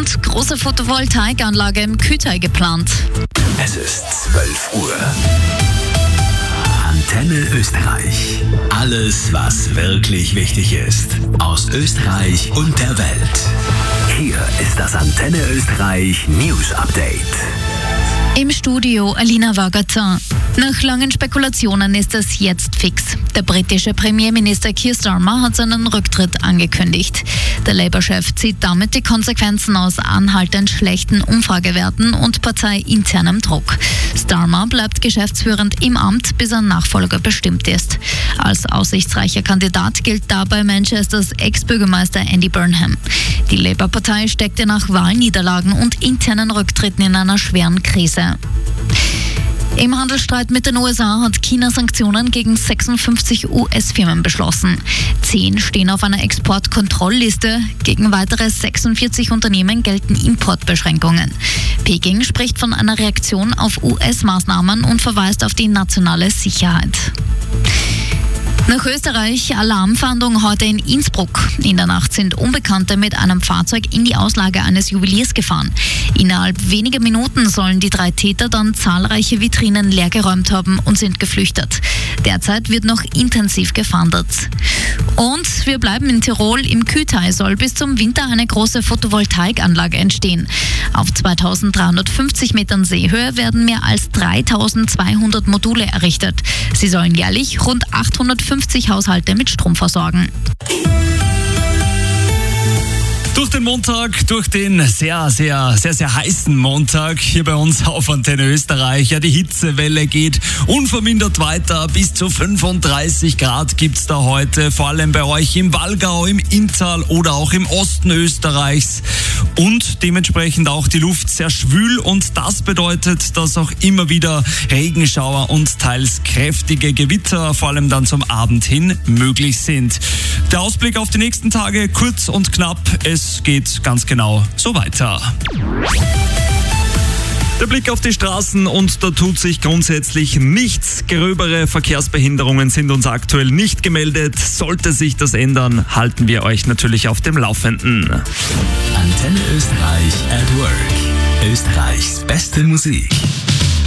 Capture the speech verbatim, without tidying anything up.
und große Photovoltaikanlage im Kütai geplant. Es ist zwölf Uhr. Antenne Österreich. Alles, was wirklich wichtig ist. Aus Österreich und der Welt. Hier ist das Antenne Österreich News Update. Im Studio Alina Wagatin. Nach langen Spekulationen ist es jetzt fix. Der britische Premierminister Keir Starmer hat seinen Rücktritt angekündigt. Der Labour-Chef zieht damit die Konsequenzen aus anhaltend schlechten Umfragewerten und parteiinternem Druck. Starmer bleibt geschäftsführend im Amt, bis ein Nachfolger bestimmt ist. Als aussichtsreicher Kandidat gilt dabei Manchesters Ex-Bürgermeister Andy Burnham. Die Labour-Partei steckte nach Wahlniederlagen und internen Rücktritten in einer schweren Krise. Im Handelsstreit mit den U S A hat China Sanktionen gegen sechsundfünfzig U S-Firmen beschlossen. Zehn stehen auf einer Exportkontrollliste. Gegen weitere sechsundvierzig Unternehmen gelten Importbeschränkungen. Peking spricht von einer Reaktion auf U S-Maßnahmen und verweist auf die nationale Sicherheit. Nach Österreich Alarmfahndung heute in Innsbruck. In der Nacht sind Unbekannte mit einem Fahrzeug in die Auslage eines Juweliers gefahren. Innerhalb weniger Minuten sollen die drei Täter dann zahlreiche Vitrinen leergeräumt haben und sind geflüchtet. Derzeit wird noch intensiv gefahndet. Und wir bleiben in Tirol. Im Kütai soll bis zum Winter eine große Photovoltaikanlage entstehen. Auf zweitausenddreihundertfünfzig Metern Seehöhe werden mehr als dreitausendzweihundert Module errichtet. Sie sollen jährlich rund achthundertfünfzig Haushalte mit Strom versorgen. Durch den Montag, durch den sehr, sehr, sehr, sehr heißen Montag hier bei uns auf Antenne Österreich. Ja, die Hitzewelle geht unvermindert weiter. Bis zu fünfunddreißig Grad gibt's da heute, vor allem bei euch im Wallgau, im Inntal oder auch im Osten Österreichs. Und dementsprechend auch die Luft sehr schwül und das bedeutet, dass auch immer wieder Regenschauer und teils kräftige Gewitter, vor allem dann zum Abend hin, möglich sind. Der Ausblick auf die nächsten Tage kurz und knapp. Es geht ganz genau so weiter. Der Blick auf die Straßen und da tut sich grundsätzlich nichts. Gröbere Verkehrsbehinderungen sind uns aktuell nicht gemeldet. Sollte sich das ändern, halten wir euch natürlich auf dem Laufenden. Antenne Österreich at Work. Österreichs beste Musik.